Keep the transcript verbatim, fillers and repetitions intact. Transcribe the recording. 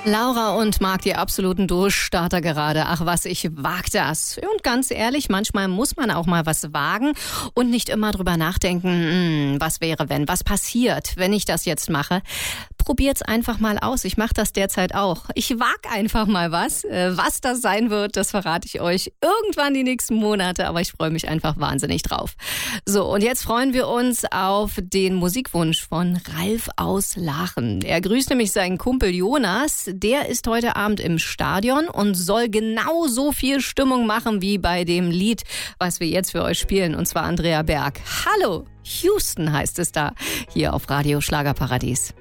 Laura und Marc, die absoluten Durchstarter gerade. Ach was, ich wag das. Und ganz ehrlich, manchmal muss man auch mal was wagen und nicht immer drüber nachdenken, hm, was wäre wenn, was passiert, wenn ich das jetzt mache. Probiert's einfach mal aus. Ich mache das derzeit auch. Ich wag einfach mal was. Was das sein wird, das verrate ich euch irgendwann die nächsten Monate, aber ich freue mich einfach wahnsinnig drauf. So, und jetzt freuen wir uns auf den Musikwunsch von Ralf aus Lachen. Er grüßt nämlich seinen Kumpel Jonas. Der ist heute Abend im Stadion und soll genauso viel Stimmung machen wie bei dem Lied, was wir jetzt für euch spielen, und zwar Andrea Berg. Hallo, Houston heißt es da, hier auf Radio Schlagerparadies.